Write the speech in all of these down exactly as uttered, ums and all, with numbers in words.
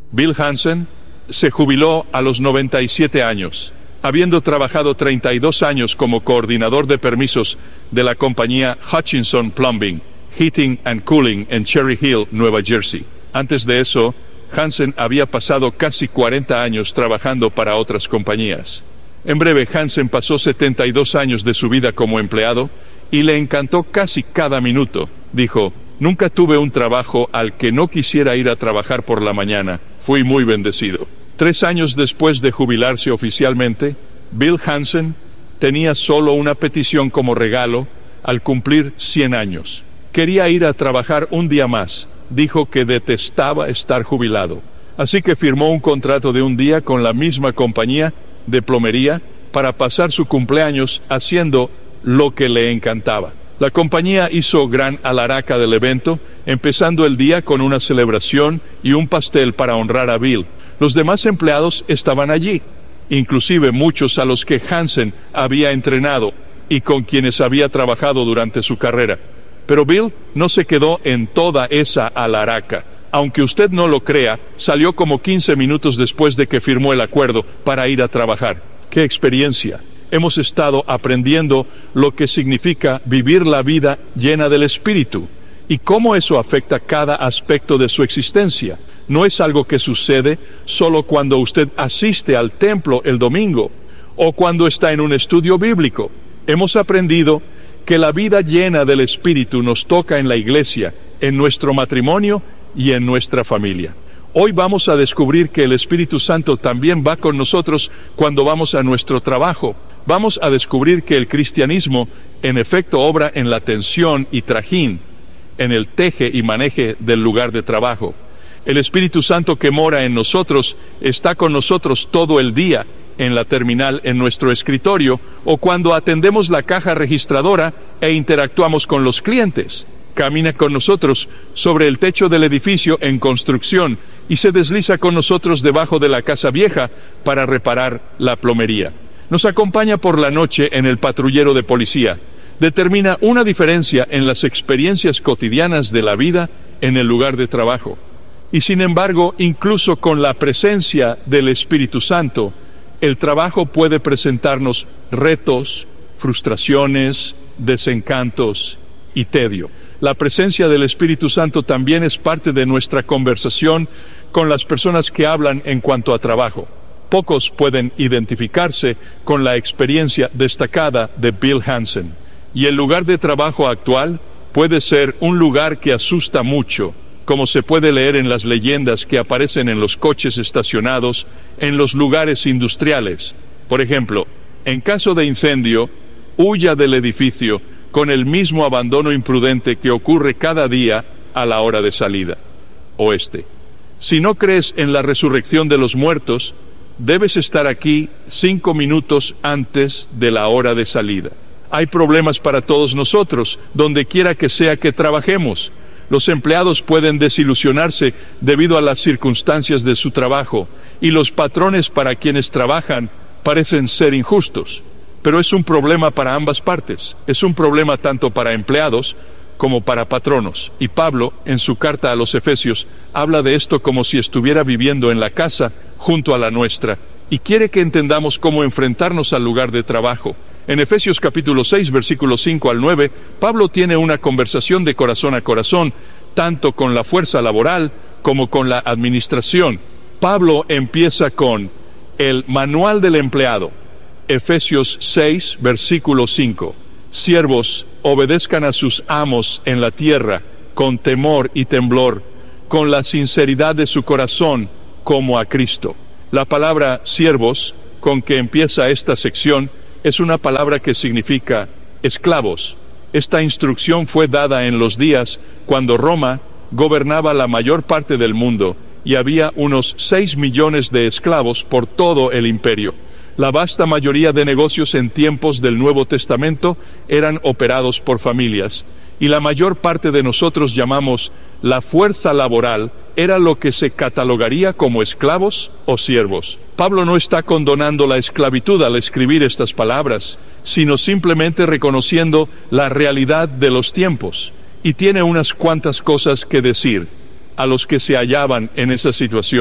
Bill Hansen se jubiló a los noventa y siete años, habiendo trabajado treinta y dos años como coordinador de permisos de la compañía Hutchinson Plumbing, Heating and Cooling en Cherry Hill, Nueva Jersey. Antes de eso, Hansen había pasado casi cuarenta años trabajando para otras compañías. En breve, Hansen pasó setenta y dos años de su vida como empleado y le encantó casi cada minuto. Dijo: nunca tuve un trabajo al que no quisiera ir a trabajar por la mañana. Fui muy bendecido. Tres años después de jubilarse oficialmente, Bill Hansen tenía solo una petición como regalo al cumplir cien años. Quería ir a trabajar un día más. Dijo que detestaba estar jubilado. Así que firmó un contrato de un día con la misma compañía de plomería para pasar su cumpleaños haciendo lo que le encantaba. La compañía hizo gran alaraca del evento, empezando el día con una celebración y un pastel para honrar a Bill. Los demás empleados estaban allí, inclusive muchos a los que Hansen había entrenado y con quienes había trabajado durante su carrera. Pero Bill no se quedó en toda esa alaraca. Aunque usted no lo crea, salió como quince minutos después de que firmó el acuerdo para ir a trabajar. ¡Qué experiencia! Hemos estado aprendiendo lo que significa vivir la vida llena del Espíritu y cómo eso afecta cada aspecto de su existencia. No es algo que sucede solo cuando usted asiste al templo el domingo o cuando está en un estudio bíblico. Hemos aprendido que la vida llena del Espíritu nos toca en la iglesia, en nuestro matrimonio y en nuestra familia. Hoy vamos a descubrir que el Espíritu Santo también va con nosotros cuando vamos a nuestro trabajo. Vamos a descubrir que el cristianismo en efecto obra en la tensión y trajín, en el teje y maneje del lugar de trabajo. El Espíritu Santo que mora en nosotros está con nosotros todo el día, en la terminal, en nuestro escritorio, o cuando atendemos la caja registradora e interactuamos con los clientes. Camina con nosotros sobre el techo del edificio en construcción y se desliza con nosotros debajo de la casa vieja para reparar la plomería. Nos acompaña por la noche en el patrullero de policía. Determina una diferencia en las experiencias cotidianas de la vida en el lugar de trabajo. Y sin embargo, incluso con la presencia del Espíritu Santo, el trabajo puede presentarnos retos, frustraciones, desencantos y tedio. La presencia del Espíritu Santo también es parte de nuestra conversación con las personas que hablan en cuanto a trabajo. Pocos pueden identificarse con la experiencia destacada de Bill Hansen. Y el lugar de trabajo actual puede ser un lugar que asusta mucho, como se puede leer en las leyendas que aparecen en los coches estacionados en los lugares industriales. Por ejemplo, en caso de incendio, huya del edificio con el mismo abandono imprudente que ocurre cada día a la hora de salida. Oeste. Si no crees en la resurrección de los muertos, debes estar aquí cinco minutos antes de la hora de salida. Hay problemas para todos nosotros, donde quiera que sea que trabajemos. Los empleados pueden desilusionarse debido a las circunstancias de su trabajo, y los patrones para quienes trabajan parecen ser injustos. Pero es un problema para ambas partes. Es un problema tanto para empleados como para patronos. Y Pablo, en su carta a los Efesios, habla de esto como si estuviera viviendo en la casa junto a la nuestra, y quiere que entendamos cómo enfrentarnos al lugar de trabajo. En Efesios capítulo seis, versículos cinco al nueve, Pablo tiene una conversación de corazón a corazón, tanto con la fuerza laboral como con la administración. Pablo empieza con el manual del empleado. Efesios seis, versículo cinco. Siervos, obedezcan a sus amos en la tierra, con temor y temblor, con la sinceridad de su corazón, como a Cristo. La palabra siervos, con que empieza esta sección, es una palabra que significa esclavos. Esta instrucción fue dada en los días cuando Roma gobernaba la mayor parte del mundo y había unos seis millones de esclavos por todo el imperio. La vasta mayoría de negocios en tiempos del Nuevo Testamento eran operados por familias, y la mayor parte de nosotros llamamos la fuerza laboral era lo que se catalogaría como esclavos o siervos. Pablo no está condonando la esclavitud al escribir estas palabras, sino simplemente reconociendo la realidad de los tiempos, y tiene unas cuantas cosas que decir a los que se hallaban en esa situación.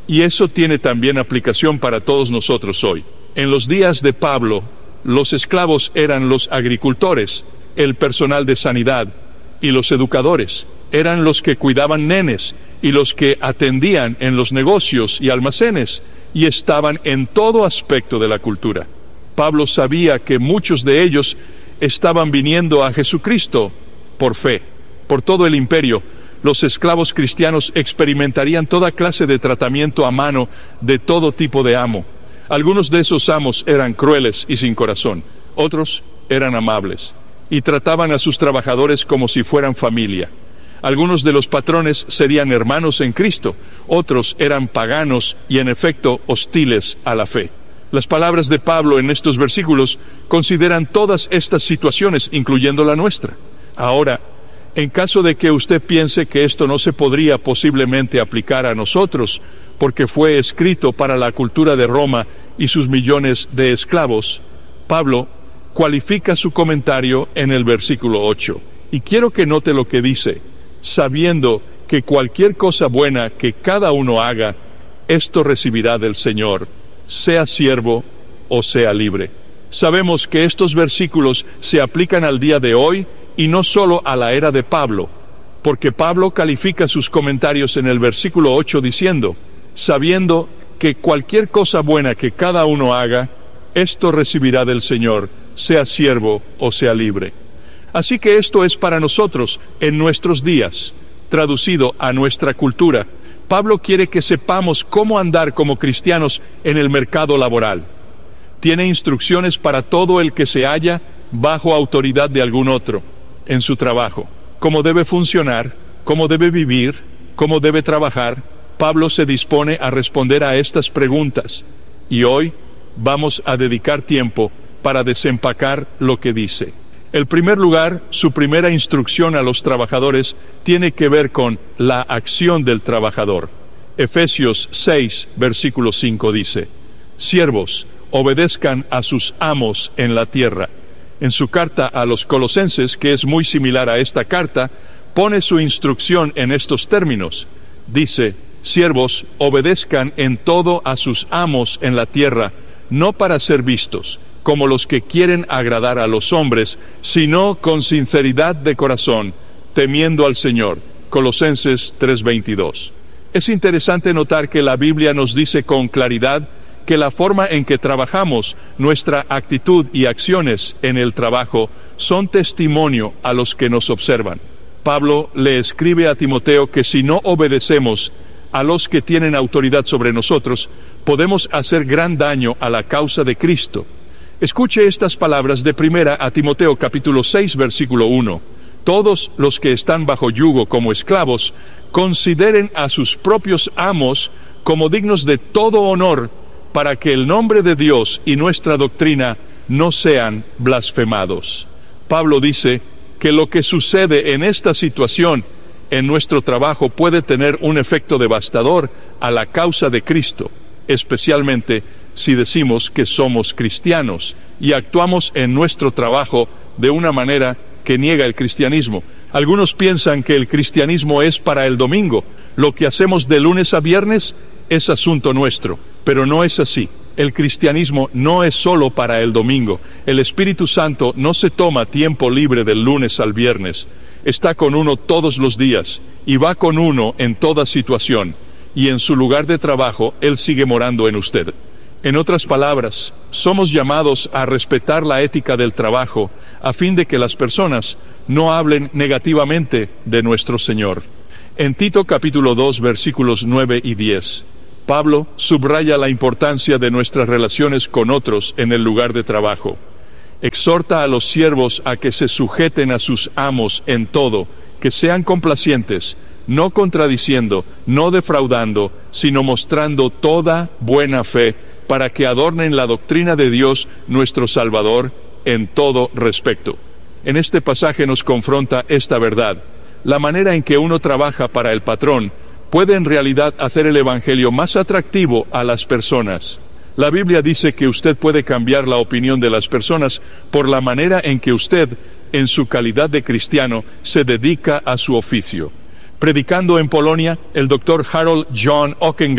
Y eso tiene también aplicación para todos nosotros hoy. En los días de Pablo, los esclavos eran los agricultores, el personal de sanidad y los educadores. Eran los que cuidaban nenes y los que atendían en los negocios y almacenes y estaban en todo aspecto de la cultura. Pablo sabía que muchos de ellos estaban viniendo a Jesucristo por fe. Por todo el imperio, los esclavos cristianos experimentarían toda clase de tratamiento a mano de todo tipo de amo. Algunos de esos amos eran crueles y sin corazón, otros eran amables y trataban a sus trabajadores como si fueran familia. Algunos de los patrones serían hermanos en Cristo, otros eran paganos y en efecto hostiles a la fe. Las palabras de Pablo en estos versículos consideran todas estas situaciones, incluyendo la nuestra. Ahora, en caso de que usted piense que esto no se podría posiblemente aplicar a nosotros, porque fue escrito para la cultura de Roma y sus millones de esclavos, Pablo cualifica su comentario en el versículo ocho. Y quiero que note lo que dice: sabiendo que cualquier cosa buena que cada uno haga, esto recibirá del Señor, sea siervo o sea libre. Sabemos que estos versículos se aplican al día de hoy y no solo a la era de Pablo, porque Pablo califica sus comentarios en el versículo ocho diciendo: sabiendo que cualquier cosa buena que cada uno haga, esto recibirá del Señor, sea siervo o sea libre. Así que esto es para nosotros en nuestros días, traducido a nuestra cultura. Pablo quiere que sepamos cómo andar como cristianos en el mercado laboral. Tiene instrucciones para todo el que se halla bajo autoridad de algún otro en su trabajo. Cómo debe funcionar, cómo debe vivir, cómo debe trabajar. Pablo se dispone a responder a estas preguntas. Y hoy vamos a dedicar tiempo para desempacar lo que dice. En primer lugar, su primera instrucción a los trabajadores tiene que ver con la acción del trabajador. Efesios seis, versículo cinco dice: siervos, obedezcan a sus amos en la tierra. En su carta a los Colosenses, que es muy similar a esta carta, pone su instrucción en estos términos. Dice: siervos, obedezcan en todo a sus amos en la tierra, no para ser vistos como los que quieren agradar a los hombres, sino con sinceridad de corazón, temiendo al Señor. Colosenses tres veintidós. Es interesante notar que la Biblia nos dice con claridad que la forma en que trabajamos, nuestra actitud y acciones en el trabajo, son testimonio a los que nos observan. Pablo le escribe a Timoteo que si no obedecemos a los que tienen autoridad sobre nosotros, podemos hacer gran daño a la causa de Cristo. Escuche estas palabras de primera a Timoteo capítulo seis versículo uno. Todos los que están bajo yugo como esclavos, consideren a sus propios amos como dignos de todo honor, para que el nombre de Dios y nuestra doctrina no sean blasfemados. Pablo dice que lo que sucede en esta situación en nuestro trabajo puede tener un efecto devastador a la causa de Cristo, especialmente si decimos que somos cristianos y actuamos en nuestro trabajo de una manera que niega el cristianismo. Algunos piensan que el cristianismo es para el domingo. Lo que hacemos de lunes a viernes es asunto nuestro, pero no es así. El cristianismo no es solo para el domingo. El Espíritu Santo no se toma tiempo libre del lunes al viernes. Está con uno todos los días y va con uno en toda situación. Y en su lugar de trabajo, Él sigue morando en usted. En otras palabras, somos llamados a respetar la ética del trabajo a fin de que las personas no hablen negativamente de nuestro Señor. En Tito capítulo dos versículos nueve y diez, Pablo subraya la importancia de nuestras relaciones con otros en el lugar de trabajo. Exhorta a los siervos a que se sujeten a sus amos en todo, que sean complacientes, no contradiciendo, no defraudando, sino mostrando toda buena fe, para que adornen la doctrina de Dios nuestro Salvador en todo respecto. En este pasaje nos confronta esta verdad. La manera en que uno trabaja para el patrón puede en realidad hacer el Evangelio más atractivo a las personas. La Biblia dice que usted puede cambiar la opinión de las personas por la manera en que usted, en su calidad de cristiano, se dedica a su oficio. Predicando en Polonia, el doctor Harold John Ockenga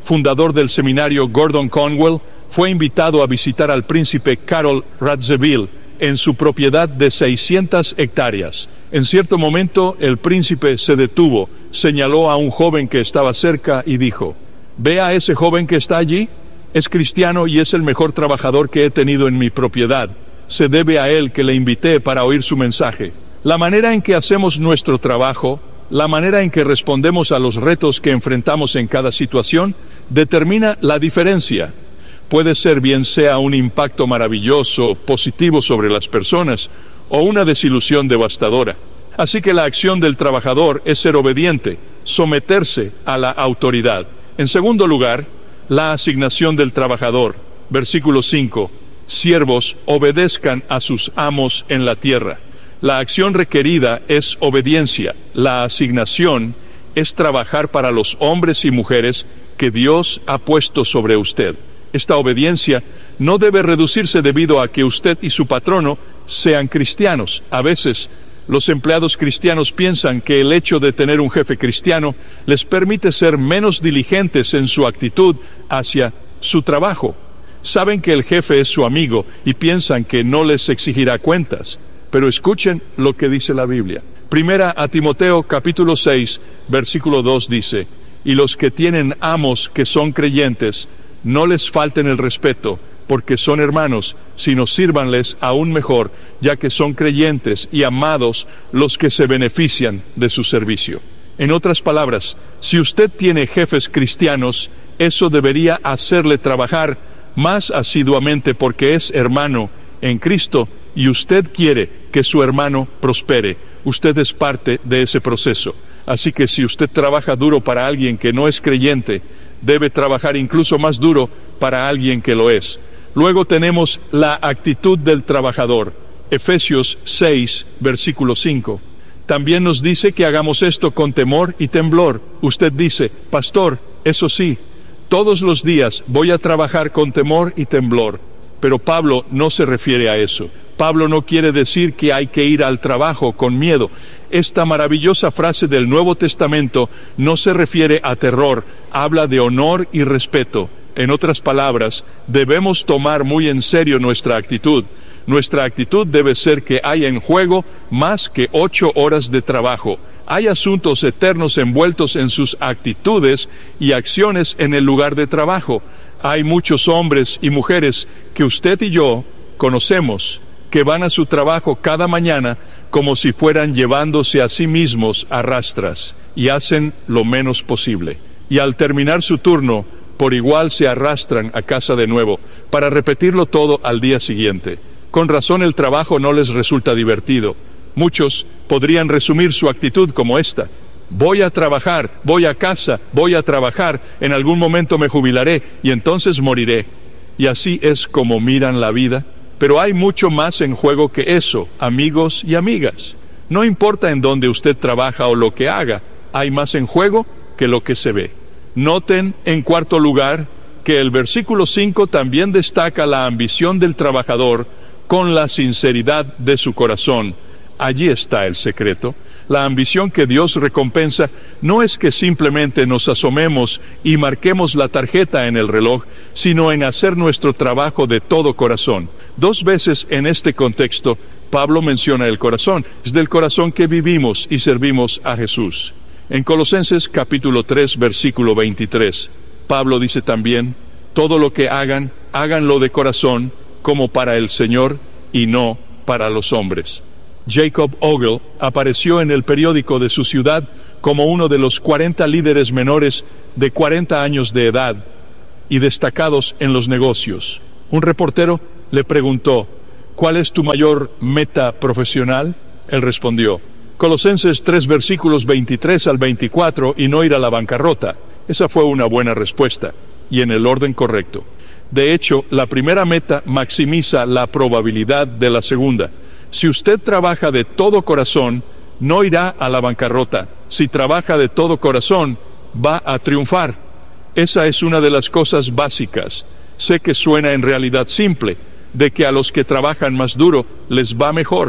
fundador del seminario Gordon Conwell, fue invitado a visitar al príncipe Carol Radziwiłł en su propiedad de seiscientas hectáreas. En cierto momento, el príncipe se detuvo, señaló a un joven que estaba cerca y dijo: «¿Ve a ese joven que está allí? Es cristiano y es el mejor trabajador que he tenido en mi propiedad. Se debe a él que le invité para oír su mensaje». La manera en que hacemos nuestro trabajo, la manera en que respondemos a los retos que enfrentamos en cada situación, determina la diferencia. Puede ser bien sea un impacto maravilloso, positivo sobre las personas, o una desilusión devastadora. Así que la acción del trabajador es ser obediente, someterse a la autoridad. En segundo lugar, la asignación del trabajador. Versículo cinco. Siervos, obedezcan a sus amos en la tierra. La acción requerida es obediencia. La asignación es trabajar para los hombres y mujeres que Dios ha puesto sobre usted. Esta obediencia no debe reducirse debido a que usted y su patrono sean cristianos. A veces, los empleados cristianos piensan que el hecho de tener un jefe cristiano les permite ser menos diligentes en su actitud hacia su trabajo. Saben que el jefe es su amigo y piensan que no les exigirá cuentas. Pero escuchen lo que dice la Biblia. Primera a Timoteo capítulo seis, versículo dos dice: «Y los que tienen amos que son creyentes, no les falten el respeto, porque son hermanos, sino sírvanles aún mejor, ya que son creyentes y amados los que se benefician de su servicio». En otras palabras, si usted tiene jefes cristianos, eso debería hacerle trabajar más asiduamente porque es hermano en Cristo y usted quiere que su hermano prospere. Usted es parte de ese proceso. Así que si usted trabaja duro para alguien que no es creyente, debe trabajar incluso más duro para alguien que lo es. Luego tenemos la actitud del trabajador. Efesios seis, versículo cinco. También nos dice que hagamos esto con temor y temblor. Usted dice: «Pastor, eso sí, todos los días voy a trabajar con temor y temblor». Pero Pablo no se refiere a eso. Pablo no quiere decir que hay que ir al trabajo con miedo. Esta maravillosa frase del Nuevo Testamento no se refiere a terror, habla de honor y respeto. En otras palabras, debemos tomar muy en serio nuestra actitud. Nuestra actitud debe ser que hay en juego más que ocho horas de trabajo. Hay asuntos eternos envueltos en sus actitudes y acciones en el lugar de trabajo. Hay muchos hombres y mujeres que usted y yo conocemos que van a su trabajo cada mañana como si fueran llevándose a sí mismos a rastras y hacen lo menos posible. Y al terminar su turno, por igual se arrastran a casa de nuevo para repetirlo todo al día siguiente. Con razón el trabajo no les resulta divertido. Muchos podrían resumir su actitud como esta: voy a trabajar, voy a casa, voy a trabajar, en algún momento me jubilaré y entonces moriré. Y así es como miran la vida. Pero hay mucho más en juego que eso, amigos y amigas. No importa en dónde usted trabaja o lo que haga, hay más en juego que lo que se ve. Noten, en cuarto lugar, que el versículo cinco también destaca la ambición del trabajador con la sinceridad de su corazón. Allí está el secreto. La ambición que Dios recompensa no es que simplemente nos asomemos y marquemos la tarjeta en el reloj, sino en hacer nuestro trabajo de todo corazón. Dos veces en este contexto, Pablo menciona el corazón. Es del corazón que vivimos y servimos a Jesús. En Colosenses capítulo tres, versículo veintitrés, Pablo dice también: todo lo que hagan, háganlo de corazón, como para el Señor y no para los hombres. Jacob Ogle apareció en el periódico de su ciudad como uno de los cuarenta líderes menores de cuarenta años de edad y destacados en los negocios. Un reportero le preguntó: ¿cuál es tu mayor meta profesional? Él respondió: Colosenses tres versículos veintitrés al veinticuatro y no ir a la bancarrota. Esa fue una buena respuesta, y en el orden correcto. De hecho, la primera meta maximiza la probabilidad de la segunda. Si usted trabaja de todo corazón, no irá a la bancarrota. Si trabaja de todo corazón, va a triunfar. Esa es una de las cosas básicas. Sé que suena en realidad simple, de que a los que trabajan más duro les va mejor.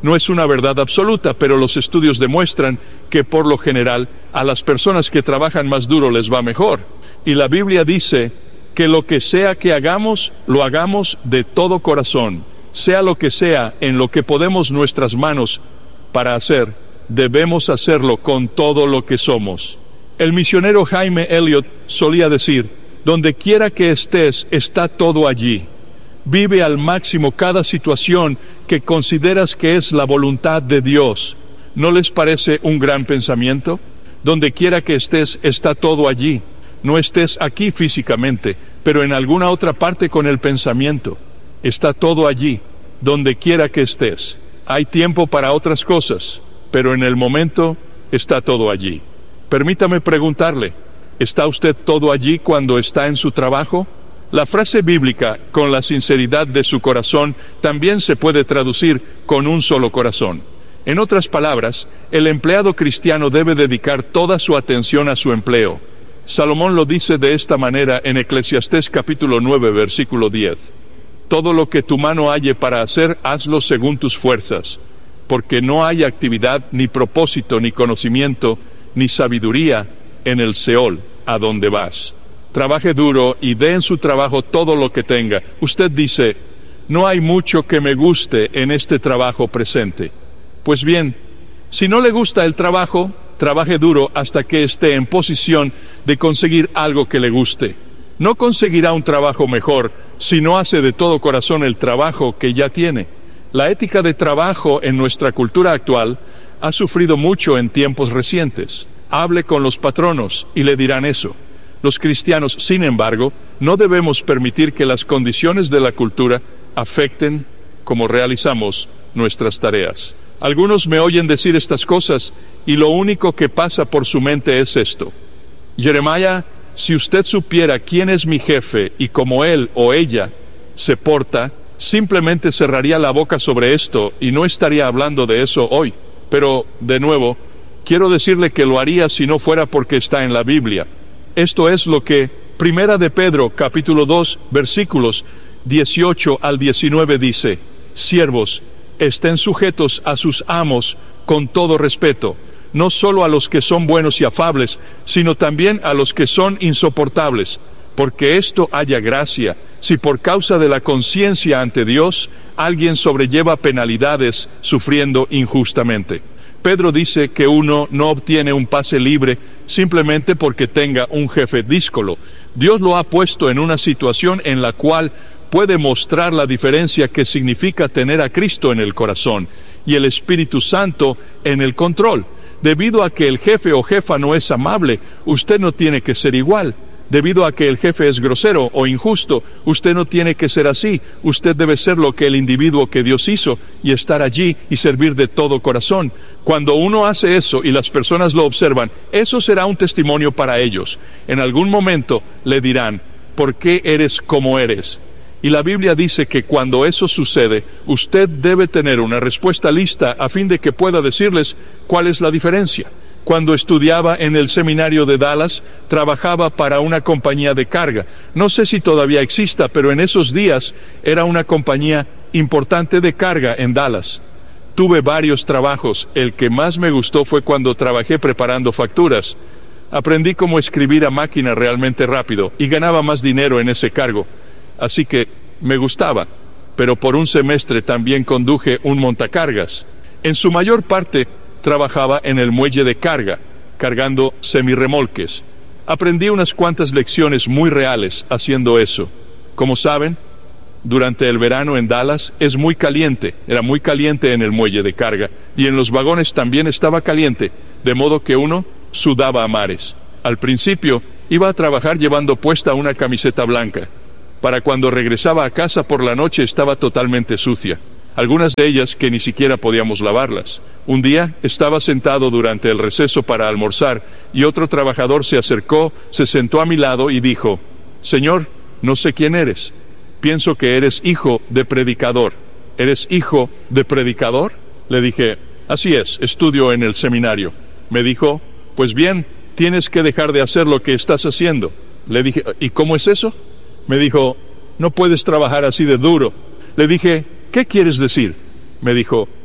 No es una verdad absoluta, pero los estudios demuestran que por lo general a las personas que trabajan más duro les va mejor. Y la Biblia dice que lo que sea que hagamos, lo hagamos de todo corazón. Sea lo que sea en lo que podemos nuestras manos para hacer, debemos hacerlo con todo lo que somos. El misionero Jaime Elliot solía decir, donde quiera que estés, está todo allí. Vive al máximo cada situación que consideras que es la voluntad de Dios. ¿No les parece un gran pensamiento? Donde quiera que estés, está todo allí. No estés aquí físicamente, pero en alguna otra parte con el pensamiento. Está todo allí, donde quiera que estés. Hay tiempo para otras cosas, pero en el momento está todo allí. Permítame preguntarle, ¿está usted todo allí cuando está en su trabajo? La frase bíblica, con la sinceridad de su corazón, también se puede traducir con un solo corazón. En otras palabras, el empleado cristiano debe dedicar toda su atención a su empleo. Salomón lo dice de esta manera en Eclesiastés capítulo nueve, versículo diez. Todo lo que tu mano halle para hacer, hazlo según tus fuerzas, porque no hay actividad, ni propósito, ni conocimiento, ni sabiduría en el Seol, a donde vas. Trabaje duro y dé en su trabajo todo lo que tenga. Usted dice, no hay mucho que me guste en este trabajo presente. Pues bien, si no le gusta el trabajo, trabaje duro hasta que esté en posición de conseguir algo que le guste. No conseguirá un trabajo mejor si no hace de todo corazón el trabajo que ya tiene. La ética de trabajo en nuestra cultura actual ha sufrido mucho en tiempos recientes. Hable con los patronos y le dirán eso. Los cristianos, sin embargo, no debemos permitir que las condiciones de la cultura afecten cómo realizamos nuestras tareas. Algunos me oyen decir estas cosas y lo único que pasa por su mente es esto. Jeremiah, si usted supiera quién es mi jefe y cómo él o ella se porta, simplemente cerraría la boca sobre esto y no estaría hablando de eso hoy. Pero, de nuevo, quiero decirle que lo haría si no fuera porque está en la Biblia. Esto es lo que Primera de Pedro, capítulo dos, versículos dieciocho al diecinueve dice: Siervos, estén sujetos a sus amos con todo respeto, no solo a los que son buenos y afables, sino también a los que son insoportables, porque esto haya gracia, si por causa de la conciencia ante Dios, alguien sobrelleva penalidades sufriendo injustamente. Pedro dice que uno no obtiene un pase libre simplemente porque tenga un jefe díscolo. Dios lo ha puesto en una situación en la cual puede mostrar la diferencia que significa tener a Cristo en el corazón y el Espíritu Santo en el control. Debido a que el jefe o jefa no es amable, usted no tiene que ser igual. Debido a que el jefe es grosero o injusto, usted no tiene que ser así. Usted debe ser lo que el individuo que Dios hizo y estar allí y servir de todo corazón. Cuando uno hace eso y las personas lo observan, eso será un testimonio para ellos. En algún momento le dirán, ¿por qué eres como eres? Y la Biblia dice que cuando eso sucede, usted debe tener una respuesta lista a fin de que pueda decirles cuál es la diferencia. Cuando estudiaba en el seminario de Dallas, trabajaba para una compañía de carga. No sé si todavía exista, pero en esos días era una compañía importante de carga en Dallas. Tuve varios trabajos. El que más me gustó fue cuando trabajé preparando facturas. Aprendí cómo escribir a máquina realmente rápido y ganaba más dinero en ese cargo. Así que me gustaba, pero por un semestre también conduje un montacargas. En su mayor parte trabajaba en el muelle de carga, cargando semirremolques. Aprendí unas cuantas lecciones muy reales haciendo eso. Como saben, durante el verano en Dallas es muy caliente, era muy caliente en el muelle de carga, y en los vagones también estaba caliente, de modo que uno sudaba a mares. Al principio iba a trabajar llevando puesta una camiseta blanca. Para cuando regresaba a casa por la noche estaba totalmente sucia. Algunas de ellas que ni siquiera podíamos lavarlas. Un día estaba sentado durante el receso para almorzar y otro trabajador se acercó, se sentó a mi lado y dijo: Señor, no sé quién eres. Pienso que eres hijo de predicador. ¿Eres hijo de predicador? Le dije: así es, estudio en el seminario. Me dijo: pues bien, tienes que dejar de hacer lo que estás haciendo. Le dije: ¿y cómo es eso? Me dijo: no puedes trabajar así de duro. Le dije: ¿qué quieres decir? Me dijo: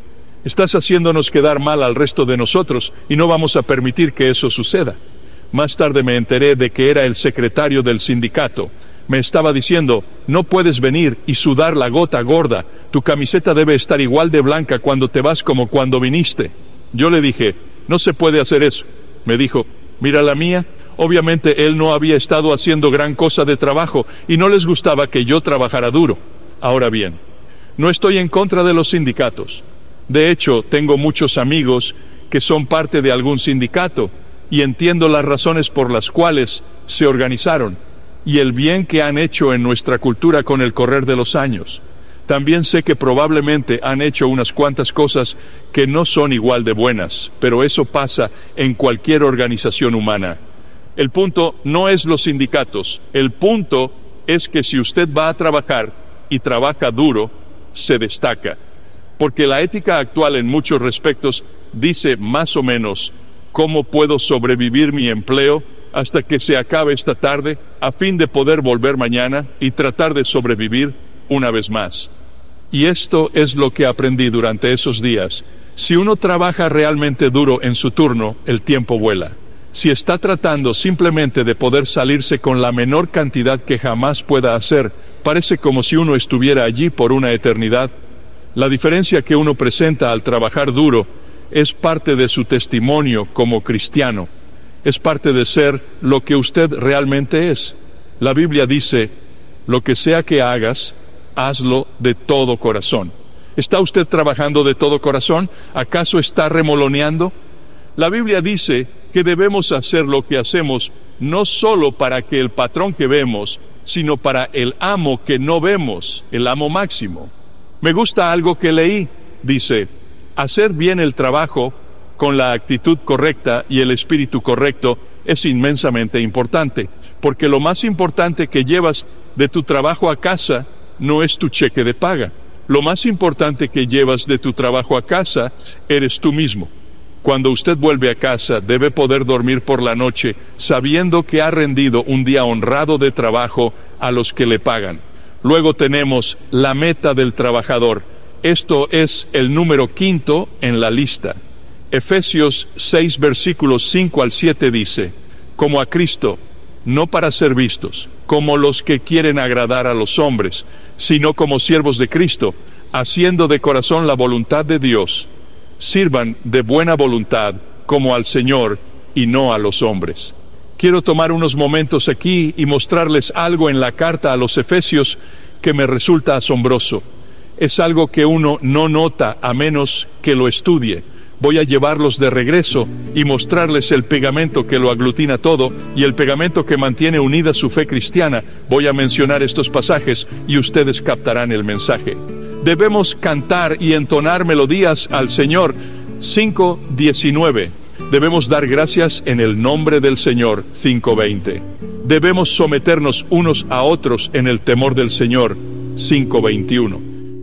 Estás haciéndonos quedar mal al resto de nosotros y no vamos a permitir que eso suceda. Más tarde me enteré de que era el secretario del sindicato. Me estaba diciendo, no puedes venir y sudar la gota gorda. Tu camiseta debe estar igual de blanca cuando te vas como cuando viniste. Yo le dije, no se puede hacer eso. Me dijo, mira la mía. Obviamente él no había estado haciendo gran cosa de trabajo y no les gustaba que yo trabajara duro. Ahora bien, no estoy en contra de los sindicatos. De hecho, tengo muchos amigos que son parte de algún sindicato y entiendo las razones por las cuales se organizaron y el bien que han hecho en nuestra cultura con el correr de los años. También sé que probablemente han hecho unas cuantas cosas que no son igual de buenas, pero eso pasa en cualquier organización humana. El punto no es los sindicatos, el punto es que si usted va a trabajar y trabaja duro, se destaca. Porque la ética actual en muchos respectos dice más o menos cómo puedo sobrevivir mi empleo hasta que se acabe esta tarde a fin de poder volver mañana y tratar de sobrevivir una vez más. Y esto es lo que aprendí durante esos días. Si uno trabaja realmente duro en su turno, el tiempo vuela. Si está tratando simplemente de poder salirse con la menor cantidad que jamás pueda hacer, parece como si uno estuviera allí por una eternidad. La diferencia que uno presenta al trabajar duro es parte de su testimonio como cristiano. Es parte de ser lo que usted realmente es. La Biblia dice, lo que sea que hagas, hazlo de todo corazón. ¿Está usted trabajando de todo corazón? ¿Acaso está remoloneando? La Biblia dice que debemos hacer lo que hacemos no solo para que el patrón que vemos, sino para el amo que no vemos, el amo máximo. Me gusta algo que leí, dice, hacer bien el trabajo con la actitud correcta y el espíritu correcto es inmensamente importante, porque lo más importante que llevas de tu trabajo a casa no es tu cheque de paga. Lo más importante que llevas de tu trabajo a casa eres tú mismo. Cuando usted vuelve a casa, debe poder dormir por la noche sabiendo que ha rendido un día honrado de trabajo a los que le pagan. Luego tenemos la meta del trabajador. Esto es el número quinto en la lista. Efesios seis, versículos cinco al siete dice, como a Cristo, no para ser vistos, como los que quieren agradar a los hombres, sino como siervos de Cristo, haciendo de corazón la voluntad de Dios. Sirvan de buena voluntad como al Señor y no a los hombres. Quiero tomar unos momentos aquí y mostrarles algo en la carta a los Efesios que me resulta asombroso. Es algo que uno no nota a menos que lo estudie. Voy a llevarlos de regreso y mostrarles el pegamento que lo aglutina todo y el pegamento que mantiene unida su fe cristiana. Voy a mencionar estos pasajes y ustedes captarán el mensaje. Debemos cantar y entonar melodías al Señor. cinco diecinueve. Debemos dar gracias en el nombre del Señor. cinco veinte. Debemos someternos unos a otros en el temor del Señor. cinco veintiuno.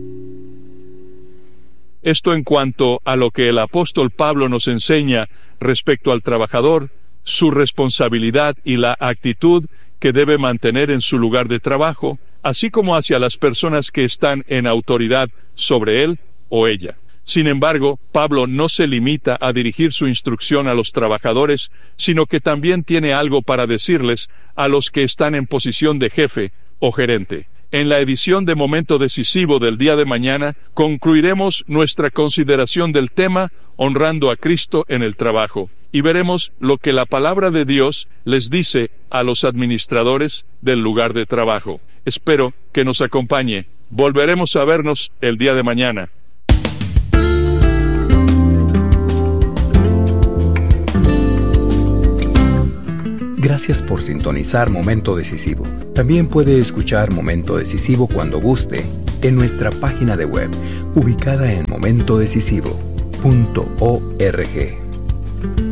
Esto en cuanto a lo que el apóstol Pablo nos enseña respecto al trabajador, su responsabilidad y la actitud que debe mantener en su lugar de trabajo, así como hacia las personas que están en autoridad sobre él o ella. Sin embargo, Pablo no se limita a dirigir su instrucción a los trabajadores, sino que también tiene algo para decirles a los que están en posición de jefe o gerente. En la edición de Momento Decisivo del día de mañana, concluiremos nuestra consideración del tema honrando a Cristo en el trabajo, y veremos lo que la palabra de Dios les dice a los administradores del lugar de trabajo. Espero que nos acompañe. Volveremos a vernos el día de mañana. Gracias por sintonizar Momento Decisivo. También puede escuchar Momento Decisivo cuando guste en nuestra página de web, ubicada en momento decisivo punto org.